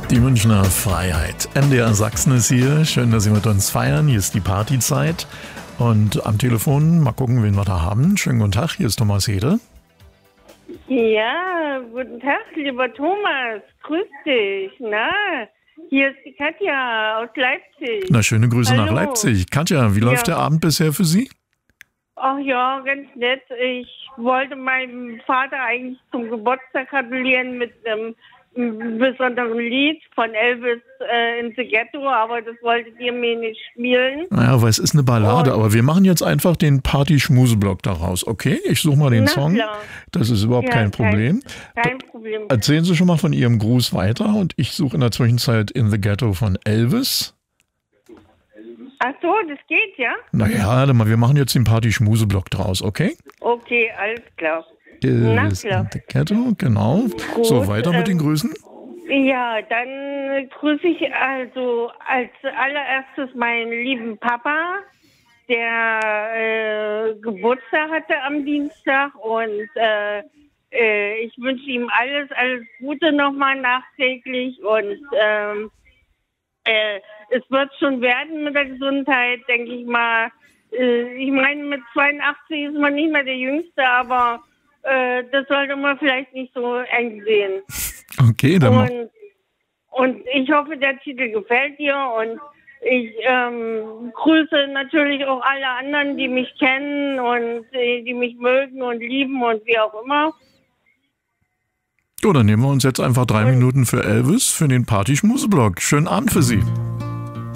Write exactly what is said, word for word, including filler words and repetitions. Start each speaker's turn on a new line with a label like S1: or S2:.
S1: Die Münchner Freiheit. N D R Sachsen ist hier. Schön, dass Sie mit uns feiern. Hier ist die Partyzeit. Und am Telefon, mal gucken, wen wir da haben. Schönen guten Tag, hier ist Thomas Hede.
S2: Ja, guten Tag, lieber Thomas. Grüß dich. Na, hier ist die Katja aus Leipzig.
S1: Na, schöne Grüße
S2: Hallo.
S1: nach Leipzig. Katja, wie läuft
S2: Ja.
S1: der Abend bisher für Sie?
S2: Ach ja, ganz nett. Ich wollte meinem Vater eigentlich zum Geburtstag gratulieren mit einem besonderen Lied von Elvis äh, in the Ghetto, aber das wolltet ihr mir nicht spielen.
S1: Naja, weil es ist eine Ballade,
S2: Und-
S1: aber wir machen jetzt einfach den Party-Schmuseblock daraus, okay? Ich suche mal den
S2: Na
S1: Song.
S2: klar.
S1: Das ist überhaupt
S2: Ja,
S1: kein Problem.
S2: Kein Problem.
S1: Erzählen Sie schon mal von Ihrem Gruß weiter und ich suche in der Zwischenzeit In the Ghetto von Elvis.
S2: Ach so, das geht, ja?
S1: Naja, dann mal, wir machen jetzt den Party-Schmuseblock draus, okay?
S2: Okay, alles klar. Na
S1: Elvis
S2: klar.
S1: in the Ghetto, genau. So,
S2: Gut,
S1: weiter mit den
S2: ähm,
S1: Grüßen.
S2: Ja, dann grüße ich also als allererstes meinen lieben Papa, der äh, Geburtstag hatte am Dienstag und äh, äh, ich wünsche ihm alles, alles Gute nochmal nachträglich und ähm, äh, es wird schon werden mit der Gesundheit, denke ich mal. Äh, ich meine, mit zweiundachtzig ist man nicht mehr der Jüngste, aber äh, das sollte man vielleicht nicht so eng sehen.
S1: Okay, dann mach-
S2: Und, und ich hoffe, der Titel gefällt dir und ich ähm, grüße natürlich auch alle anderen, die mich kennen und äh, die mich mögen und lieben und wie auch immer.
S1: Jo, dann nehmen wir uns jetzt einfach drei Minuten für Elvis für den Party-Schmuseblock. Schönen Abend für Sie.